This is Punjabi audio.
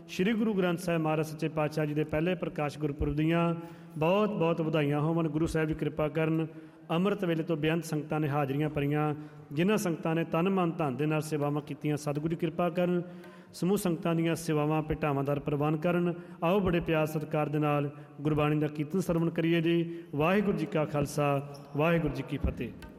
ਸ਼੍ਰੀ ਗੁਰੂ ਗ੍ਰੰਥ ਸਾਹਿਬ ਮਹਾਰਾਜ ਸੱਚੇ ਪਾਤਸ਼ਾਹ ਜੀ ਦੇ ਪਹਿਲੇ ਪ੍ਰਕਾਸ਼ ਗੁਰਪੁਰਬ ਦੀਆਂ ਬਹੁਤ ਬਹੁਤ ਵਧਾਈਆਂ ਹੋਵਣ। ਗੁਰੂ ਸਾਹਿਬ ਜੀ ਕਿਰਪਾ ਕਰਨ। ਅੰਮ੍ਰਿਤ ਵੇਲੇ ਤੋਂ ਬੇਅੰਤ ਸੰਗਤਾਂ ਨੇ ਹਾਜ਼ਰੀਆਂ ਭਰੀਆਂ। ਜਿਨ੍ਹਾਂ ਸੰਗਤਾਂ ਨੇ ਤਨ ਮਨ ਧਨ ਦੇ ਨਾਲ ਸੇਵਾਵਾਂ ਕੀਤੀਆਂ, ਸਤਿਗੁਰੂ ਕਿਰਪਾ ਕਰਨ। ਸਮੂਹ ਸੰਗਤਾਂ ਦੀਆਂ ਸੇਵਾਵਾਂ ਭੇਟਾਵਾਂ ਦਰ ਪ੍ਰਵਾਨ ਕਰਨ। ਆਓ ਬੜੇ ਪਿਆਰ ਸਤਿਕਾਰ ਦੇ ਨਾਲ ਗੁਰਬਾਣੀ ਦਾ ਕੀਰਤਨ ਸਰਵਣ ਕਰੀਏ ਜੀ। ਵਾਹਿਗੁਰੂ ਜੀ ਕਾ ਖਾਲਸਾ, ਵਾਹਿਗੁਰੂ ਜੀ ਕੀ ਫਤਿਹ।